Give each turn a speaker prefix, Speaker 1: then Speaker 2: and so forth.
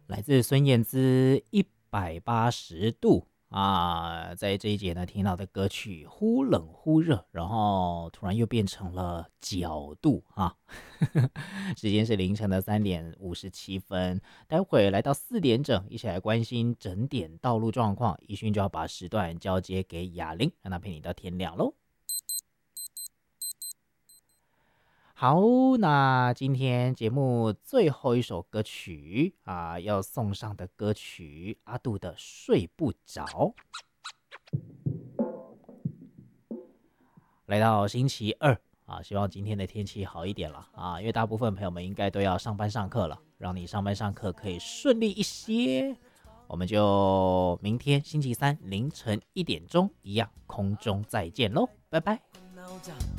Speaker 1: 来自孙燕姿180度啊，在这一节呢听到的歌曲忽冷忽热，然后突然又变成了角度啊。时间是凌晨的3:57，待会来到4点整，一起来关心整点道路状况。一迅就要把时段交接给雅玲，让她陪你到天亮喽。好，那今天节目最后一首歌曲啊，要送上的歌曲阿杜的《睡不着》。来到星期二啊，希望今天的天气好一点了啊，因为大部分朋友们应该都要上班上课了，让你上班上课可以顺利一些。我们就明天星期三凌晨1点钟一样空中再见喽，拜拜。